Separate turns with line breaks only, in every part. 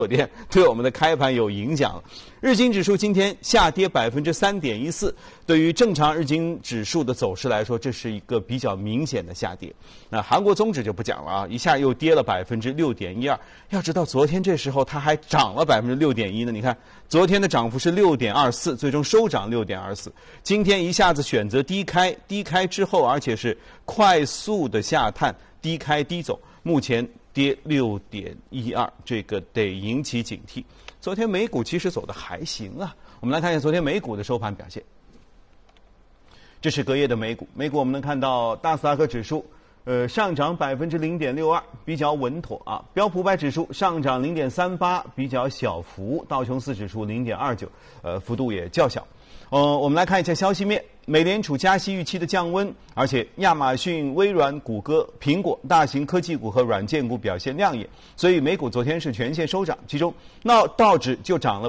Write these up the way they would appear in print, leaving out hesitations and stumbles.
酒店对我们的开盘有影响。日经指数今天下跌3.14%，对于正常日经指数的走势来说，这是一个比较明显的下跌。那韩国综指就不讲了啊，一下又跌了6.12%。要知道昨天这时候它还涨了6.1%呢，你看昨天的涨幅是6.24%，最终收涨6.24%。今天一下子选择低开之后，而且是快速的下探，低开低走，目前跌6.12%，这个得引起警惕。昨天美股其实走的还行啊，我们来看一下昨天美股的收盘表现。这是隔夜的美股，我们能看到纳斯达克指数上涨0.62%，比较稳妥啊。标普500指数上涨0.38%，比较小幅。道琼斯指数0.29%，幅度也较小。我们来看一下消息面，美联储加息预期的降温，而且亚马逊、微软、谷歌、苹果大型科技股和软件股表现亮眼，所以美股昨天是全线收涨，其中道指就涨了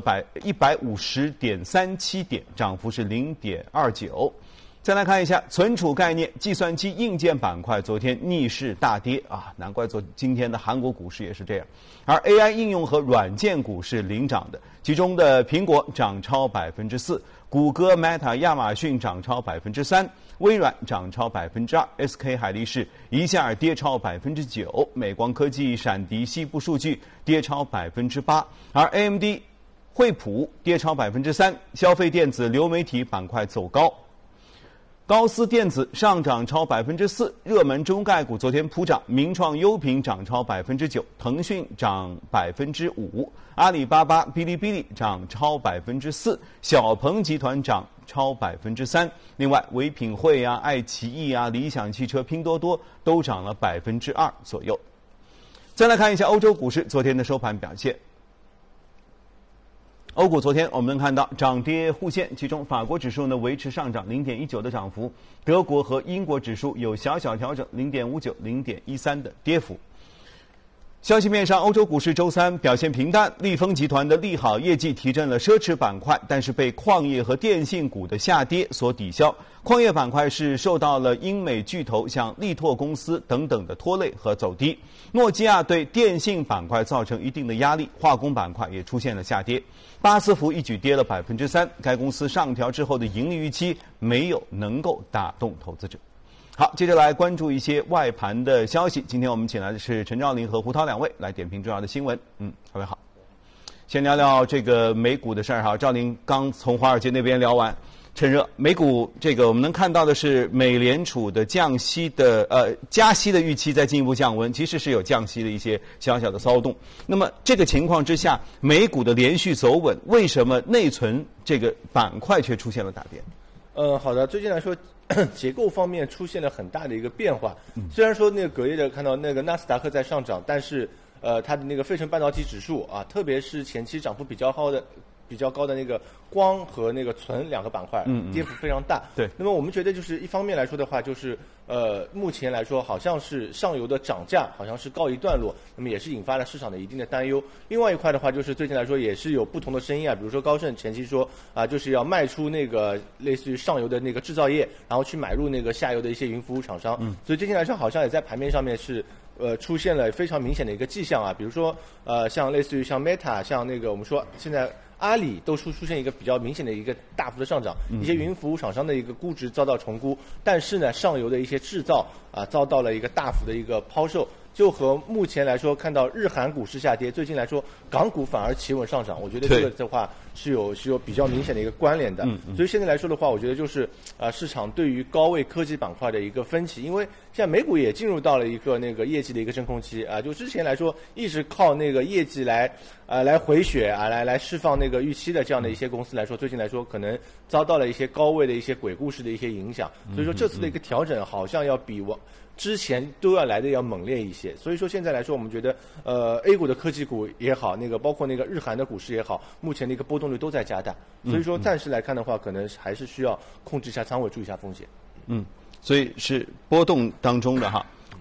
150.37点，涨幅是0.29%。再来看一下存储概念、计算机硬件板块，昨天逆势大跌啊，难怪今天的韩国股市也是这样。而 AI 应用和软件股是领涨的，其中的苹果涨超4%，谷歌、Meta、亚马逊涨超3%，微软涨超2%，SK 海力士一下跌超9%，美光科技、闪迪、西部数据跌超8%，而 AMD、惠普跌超3%，消费电子、流媒体板块走高。高斯电子上涨超4%，热门中概股昨天普涨，名创优品涨超9%，腾讯涨5%，阿里巴巴、哔哩哔哩涨超4%，小鹏集团涨超3%，另外唯品会啊、爱奇艺啊、理想汽车、拼多多都涨了2%左右。再来看一下欧洲股市昨天的收盘表现。欧股昨天我们能看到涨跌互现，其中法国指数呢维持上涨0.19%的涨幅，德国和英国指数有小调整0.59%、0.13%的跌幅。消息面上，欧洲股市周三表现平淡，利丰集团的利好业绩提振了奢侈板块，但是被矿业和电信股的下跌所抵消。矿业板块是受到了英美巨头像力拓公司等等的拖累和走低。诺基亚对电信板块造成一定的压力，化工板块也出现了下跌。巴斯夫一举跌了3%，该公司上调之后的盈利预期没有能够打动投资者。好，接着来关注一些外盘的消息。今天我们请来的是陈兆林和胡涛两位来点评重要的新闻。各位好。先聊聊这个美股的事儿哈。兆林刚从华尔街那边聊完，趁热。美股这个我们能看到的是美联储的加息的预期在进一步降温，其实是有降息的一些小小的骚动。那么这个情况之下，美股的连续走稳，为什么内存这个板块却出现了大跌？
好的，最近来说结构方面出现了很大的一个变化。虽然说那个隔夜的看到那个纳斯达克在上涨，但是它的那个费城半导体指数啊，特别是前期涨幅比较高的那个光和那个存两个板块，跌幅非常大。
对。
那么我们觉得就是一方面来说的话，就是目前来说好像是上游的涨价好像是告一段落，那么也是引发了市场的一定的担忧。另外一块的话，就是最近来说也是有不同的声音啊，比如说高盛前期说就是要卖出那个类似于上游的那个制造业，然后去买入那个下游的一些云服务厂商。所以最近来说好像也在盘面上面是出现了非常明显的一个迹象啊，比如说像类似于像 Meta， 像那个我们说现在阿里都出现一个比较明显的一个大幅的上涨，一些云服务厂商的一个估值遭到重估，但是呢，上游的一些制造遭到了一个大幅的一个抛售，就和目前来说看到日韩股市下跌，最近来说港股反而企稳上涨，我觉得这个的话是有比较明显的一个关联的。所以现在来说的话，我觉得就是市场对于高位科技板块的一个分歧，因为现在美股也进入到了一个那个业绩的一个真空期啊，就之前来说一直靠那个业绩来回血来释放那个预期的这样的一些公司来说，最近来说可能遭到了一些高位的一些鬼故事的一些影响，所以说这次的一个调整好像要比之前都要来的要猛烈一些。所以说现在来说，我们觉得A 股的科技股也好，那个包括那个日韩的股市也好，目前的一个波动率都在加大，所以说暂时来看的话，可能还是需要控制一下仓位，注意一下风险。
所以是波动当中的哈。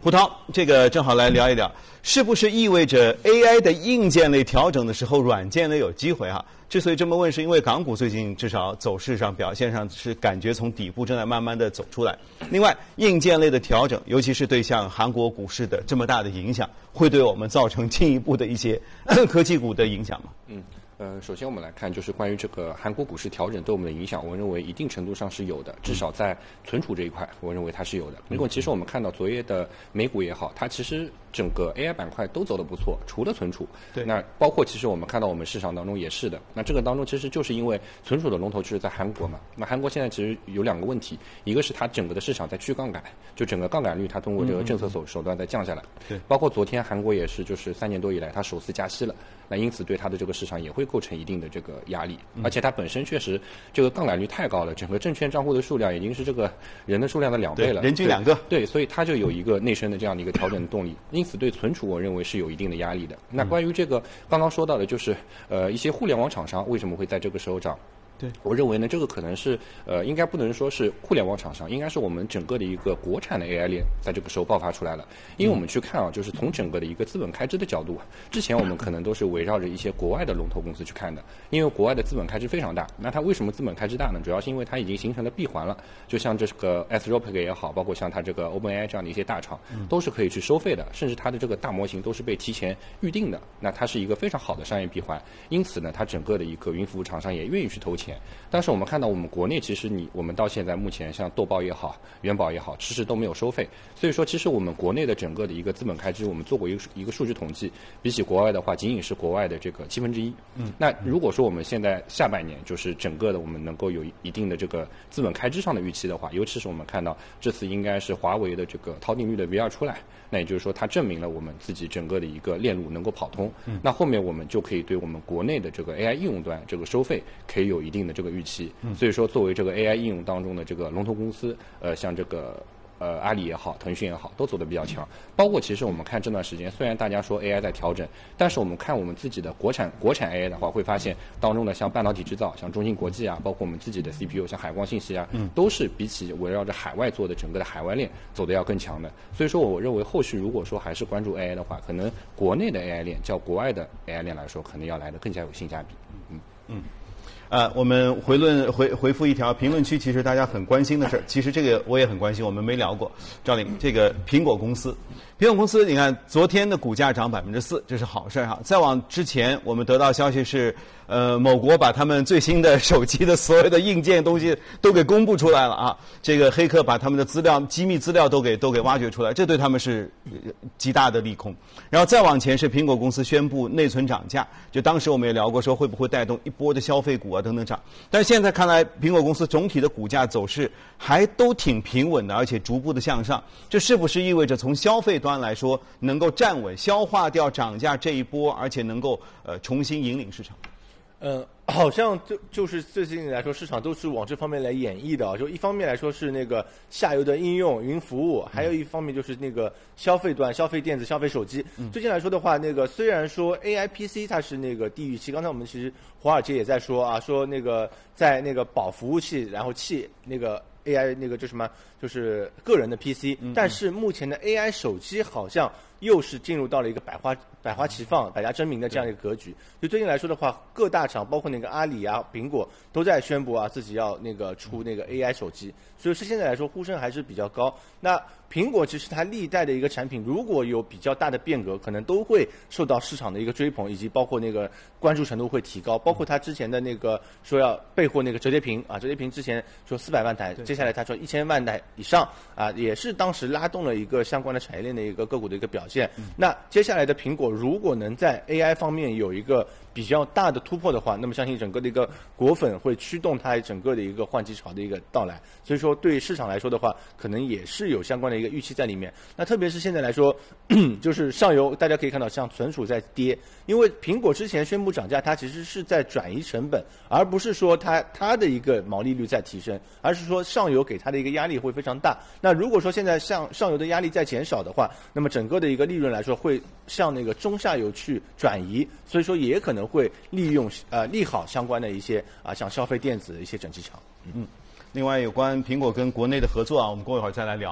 胡涛，这个正好来聊一聊，是不是意味着 AI 的硬件类调整的时候，软件类有机会哈？之所以这么问，是因为港股最近至少走势上、表现上是感觉从底部正在慢慢的走出来。另外，硬件类的调整，尤其是对像韩国股市的这么大的影响，会对我们造成进一步的一些科技股的影响吗？
首先我们来看，就是关于这个韩国股市调整对我们的影响，我认为一定程度上是有的，至少在存储这一块，我认为它是有的。因为其实我们看到昨夜的美股也好，它其实整个 AI 板块都走得不错，除了存储。
对。
那包括其实我们看到我们市场当中也是的。那这个当中其实就是因为存储的龙头就是在韩国嘛。那韩国现在其实有两个问题，一个是它整个的市场在去杠杆，就整个杠杆率它通过这个政策手段在降下来。
对。
包括昨天韩国也是，就是3年多以来它首次加息了。那因此对它的这个市场也会构成一定的这个压力，而且它本身确实这个杠杆率太高了，整个证券账户的数量已经是这个人的数量的2倍了，
人均2个。
对，所以它就有一个内生的这样的一个调整的动力，因此对存储我认为是有一定的压力的。那关于这个刚刚说到的，就是一些互联网厂商为什么会在这个时候涨？
对，
我认为呢，这个可能是应该不能说是互联网厂商，应该是我们整个的一个国产的 AI 链在这个时候爆发出来了。因为我们去看啊，就是从整个的一个资本开支的角度，之前我们可能都是围绕着一些国外的龙头公司去看的，因为国外的资本开支非常大。那它为什么资本开支大呢？主要是因为它已经形成了闭环了，就像这个 Anthropic 也好，包括像它这个 OpenAI 这样的一些大厂，都是可以去收费的，甚至它的这个大模型都是被提前预定的。那它是一个非常好的商业闭环，因此呢，它整个的一个云服务厂商也愿意去投钱。但是我们看到，我们国内其实我们到现在目前像豆包也好、元宝也好，其实都没有收费。所以说，其实我们国内的整个的一个资本开支，我们做过一个数据统计，比起国外的话，仅仅是国外的这个1/7。那如果说我们现在下半年就是整个的我们能够有一定的这个资本开支上的预期的话，尤其是我们看到这次应该是华为的这个涛定律的 VR 出来，那也就是说它证明了我们自己整个的一个链路能够跑通。那后面我们就可以对我们国内的这个 AI 应用端这个收费可以有一定的这个预期。所以说，作为这个 AI 应用当中的这个龙头公司，像这个阿里也好，腾讯也好，都走得比较强。包括其实我们看这段时间，虽然大家说 AI 在调整，但是我们看我们自己的国产 AI 的话，会发现当中的像半导体制造，像中芯国际啊，包括我们自己的 CPU， 像海光信息啊，都是比起围绕着海外做的整个的海外链走得要更强的。所以说，我认为后续如果说还是关注 AI 的话，可能国内的 AI 链较国外的 AI 链来说，可能要来得更加有性价比。
我们回复一条评论区，其实大家很关心的事儿，其实这个我也很关心，我们没聊过。赵玲，这个苹果公司，你看昨天的股价涨4%，这是好事哈。再往之前，我们得到消息是，某国把他们最新的手机的所有的硬件东西都给公布出来了啊。这个黑客把他们的机密资料都给挖掘出来，这对他们是极大的利空。然后再往前是苹果公司宣布内存涨价，就当时我们也聊过说会不会带动一波的消费股啊等等涨。但是现在看来，苹果公司总体的股价走势还都挺平稳的，而且逐步的向上。这是不是意味着从消费端来说能够站稳、消化掉涨价这一波，而且能够重新引领市场？
好像就是最近来说，市场都是往这方面来演绎的啊。就一方面来说是那个下游的应用、云服务，还有一方面就是那个消费端、消费电子、消费手机。最近来说的话，那个虽然说 AI PC 它是那个低预期，刚才我们其实华尔街也在说啊，说那个在那个保服务器，然后那个 AI 那个就什么就是个人的 PC，但是目前的 AI 手机好像又是进入到了一个百花齐放、百家争鸣的这样一个格局。就最近来说的话，各大厂包括那个阿里啊、苹果都在宣布啊自己要那个出那个 AI 手机，所以是现在来说呼声还是比较高。那苹果其实它历代的一个产品如果有比较大的变革，可能都会受到市场的一个追捧，以及包括那个关注程度会提高。包括它之前的那个说要备货那个折叠屏啊，折叠屏之前说400万台，接下来他说1000万台以上啊，也是当时拉动了一个相关的产业链的一个个股的一个表现。那接下来的苹果如果能在 AI 方面有一个比较大的突破的话，那么相信整个的一个果粉会驱动它整个的一个换机潮的一个到来。所以说对市场来说的话，可能也是有相关的一个预期在里面。那特别是现在来说，就是上游大家可以看到像存储在跌，因为苹果之前宣布涨价，它其实是在转移成本，而不是说它的一个毛利率在提升，而是说上游给它的一个压力会非常大。那如果说现在上游的压力在减少的话，那么整个的一个利润来说会向那个中下游去转移，所以说也可能会利好相关的一些像消费电子的一些整机厂。
另外有关苹果跟国内的合作啊，我们过一会儿再来聊。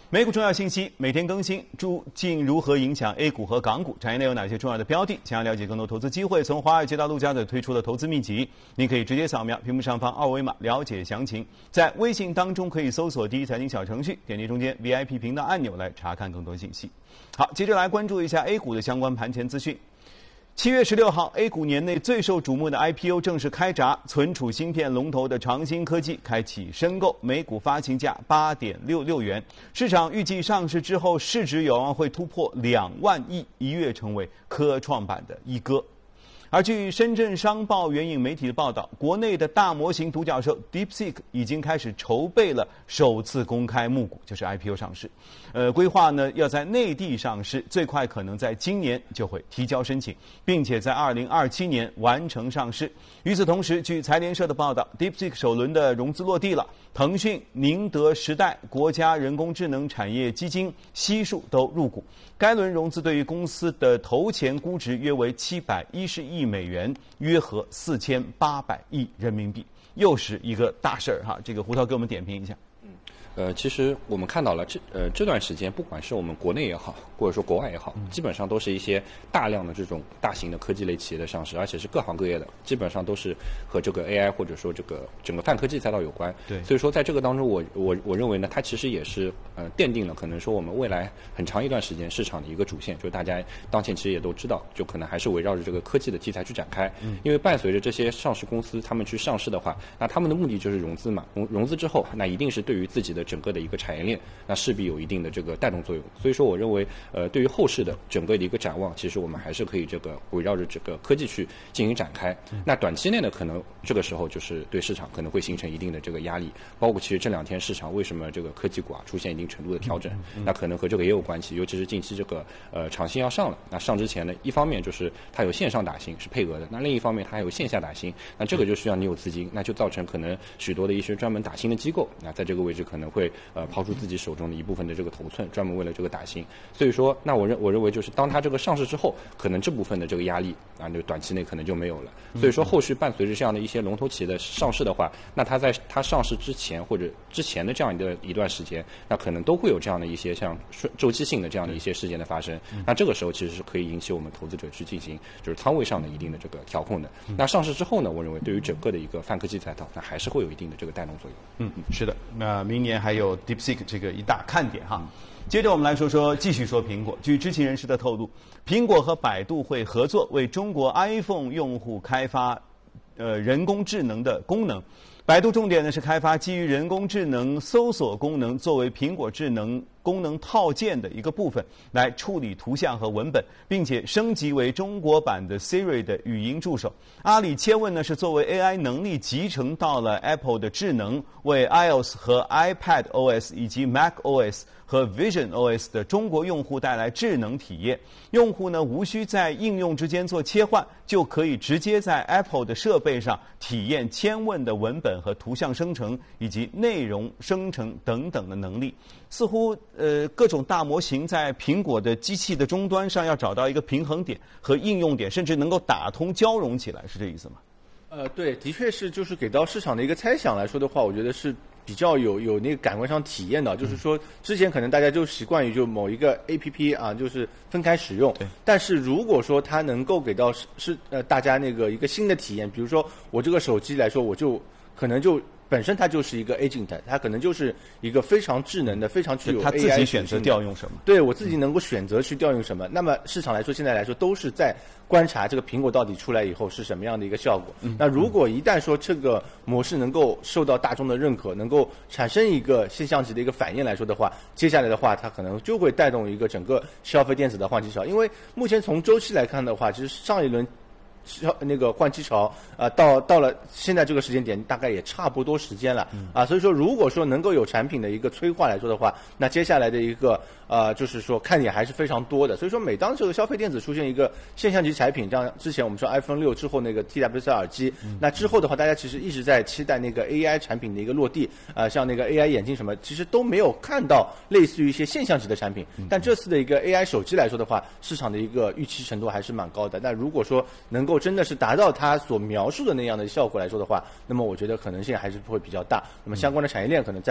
美股重要信息每天更新，究竟如何影响 A 股和港股？产业内有哪些重要的标的？想要了解更多投资机会，从华尔街到陆家嘴推出的投资秘籍，您可以直接扫描屏幕上方二维码了解详情。在微信当中可以搜索第一财经小程序，点击中间 VIP 频道按钮来查看更多信息。好，接着来关注一下 A 股的相关盘前资讯。7月16号 ，A 股年内最受瞩目的 IPO 正式开闸，存储芯片龙头的长鑫科技开启申购，每股发行价8.66元，市场预计上市之后市值有望会突破2万亿，一跃成为科创板的一哥。而据深圳商报援引媒体的报道，国内的大模型独角兽 DeepSeek 已经开始筹备了首次公开募股，就是 IPO 上市。规划呢要在内地上市，最快可能在今年就会提交申请，并且在2027年完成上市。与此同时，据财联社的报道 ，DeepSeek 首轮的融资落地了，腾讯、宁德时代、国家人工智能产业基金悉数都入股。该轮融资对于公司的投前估值约为710亿美元，约合4800亿人民币，又是一个大事儿哈。这个胡涛给我们点评一下。
其实我们看到了这段时间，不管是我们国内也好，或者说国外也好，基本上都是一些大量的这种大型的科技类企业的上市，而且是各行各业的，基本上都是和这个 AI 或者说这个整个泛科技赛道有关。
对，
所以说在这个当中，我认为呢，它其实也是奠定了可能说我们未来很长一段时间市场的一个主线，就是大家当前其实也都知道，就可能还是围绕着这个科技的题材去展开。因为伴随着这些上市公司他们去上市的话，那他们的目的就是融资嘛，融资之后，那一定是对于自己的整个的一个产业链，那势必有一定的这个带动作用。所以说，我认为，对于后市的整个的一个展望，其实我们还是可以这个围绕着这个科技去进行展开。那短期内呢，可能这个时候就是对市场可能会形成一定的这个压力。包括其实这2天市场为什么这个科技股啊出现一定程度的调整，那可能和这个也有关系。尤其是近期这个长鑫要上了，那上之前呢，一方面就是它有线上打新是配额的，那另一方面它还有线下打新，那这个就需要你有资金，那就造成可能许多的一些专门打新的机构，那在这个位置可能会抛出自己手中的一部分的这个头寸，专门为了这个打新。所以说，那我认为就是当它这个上市之后，可能这部分的这个压力啊，那短期内可能就没有了。所以说，后续伴随着这样的一些龙头企业的上市的话，那它在它上市之前或者之前的这样一段时间，那可能都会有这样的一些像周期性的这样的一些事件的发生。那这个时候其实是可以引起我们投资者去进行就是仓位上的一定的这个调控的。那上市之后呢，我认为对于整个的一个泛科技赛道，那还是会有一定的这个带动作用。
是的。那明年还有 DeepSeek 这个一大看点哈。接着我们来继续说苹果。据知情人士的透露，苹果和百度会合作为中国 iPhone 用户开发人工智能的功能。百度重点呢是开发基于人工智能搜索功能，作为苹果智能功能套件的一个部分，来处理图像和文本，并且升级为中国版的 Siri 的语音助手。阿里切问呢是作为 AI 能力集成到了 Apple 的智能，为 iOS 和 iPad OS 以及 Mac OS 和 Vision OS 的中国用户带来智能体验。用户呢无需在应用之间做切换，就可以直接在 Apple 的设备上体验千问的文本和图像生成以及内容生成等等的能力。似乎各种大模型在苹果的机器的终端上要找到一个平衡点和应用点，甚至能够打通交融起来，是这意思吗？
对，的确是，就是给到市场的一个猜想来说的话，我觉得是比较有那个感官上体验的。就是说，之前可能大家就习惯于就某一个 APP 啊，就是分开使用。但是如果说它能够给到大家那个一个新的体验，比如说我这个手机来说，我就可能就本身它就是一个 agent， 它可能就是一个非常智能的、非常具有 AI
它自己选择调用什么？
对，我自己能够选择去调用什么。那么市场来说，现在来说都是在观察这个苹果到底出来以后是什么样的一个效果。那如果一旦说这个模式能够受到大众的认可，能够产生一个现象级的一个反应来说的话，接下来的话它可能就会带动一个整个消费电子的换机潮。因为目前从周期来看的话，其实上一轮那个换机潮到了现在这个时间点，大概也差不多时间了所以说如果说能够有产品的一个催化来说的话，那接下来的一个就是说看点还是非常多的。所以说每当这个消费电子出现一个现象级产品，像之前我们说 iPhone 6之后那个 TWC 耳机，那之后的话大家其实一直在期待那个 AI 产品的一个落地像那个 AI 眼镜什么，其实都没有看到类似于一些现象级的产品。但这次的一个 AI 手机来说的话，市场的一个预期程度还是蛮高的。那如果说能够真的是达到它所描述的那样的效果来说的话，那么我觉得可能性还是会比较大。那么相关的产业链可能在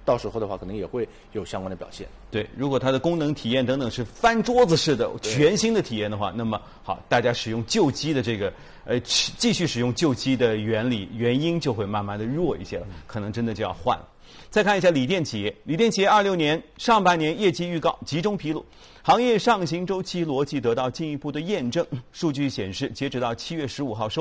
到时候的话可能也会有相关的表现。
对，如果它的功能体验等等是翻桌子式的全新的体验的话，那么好，大家使用旧机的这个继续使用旧机的原因就会慢慢的弱一些了，可能真的就要换了。再看一下锂电企业，26年上半年业绩预告集中披露，行业上行周期逻辑得到进一步的验证。数据显示，截止到7月15号收